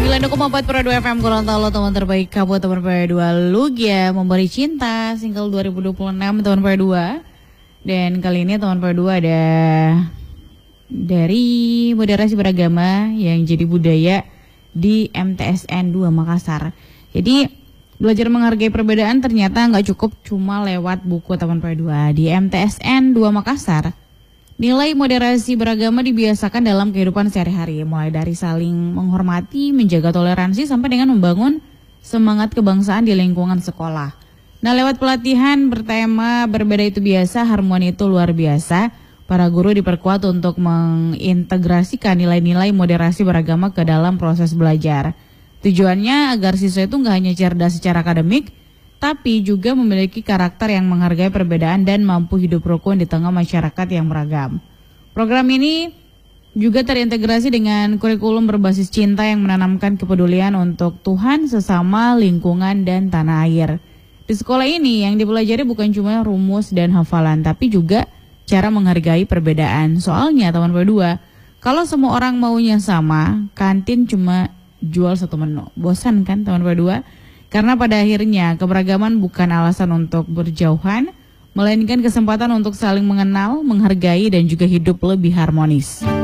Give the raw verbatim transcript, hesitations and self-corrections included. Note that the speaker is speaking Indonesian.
sembilan koma empat per dua F M Gorontalo, teman terbaik kamu, teman per dua Lugia Memberi Cinta, single dua ribu dua puluh enam teman per dua. Dan kali ini teman per dua ada dari moderasi beragama yang jadi budaya di M T S N dua Makassar. Jadi belajar menghargai perbedaan ternyata nggak cukup cuma lewat buku teman per dua. Di M T S N dua Makassar, nilai moderasi beragama dibiasakan dalam kehidupan sehari-hari, mulai dari saling menghormati, menjaga toleransi, sampai dengan membangun semangat kebangsaan di lingkungan sekolah. Nah, lewat pelatihan bertema berbeda itu biasa, harmoni itu luar biasa, para guru diperkuat untuk mengintegrasikan nilai-nilai moderasi beragama ke dalam proses belajar. Tujuannya agar siswa itu nggak hanya cerdas secara akademik, tapi juga memiliki karakter yang menghargai perbedaan dan mampu hidup rukun di tengah masyarakat yang beragam. Program ini juga terintegrasi dengan kurikulum berbasis cinta yang menanamkan kepedulian untuk Tuhan, sesama, lingkungan, dan tanah air. Di sekolah ini yang dipelajari bukan cuma rumus dan hafalan, tapi juga cara menghargai perbedaan. Soalnya teman berdua, kalau semua orang maunya sama, kantin cuma jual satu menu. Bosan kan teman berdua? Karena pada akhirnya keberagaman bukan alasan untuk berjauhan, melainkan kesempatan untuk saling mengenal, menghargai, dan juga hidup lebih harmonis.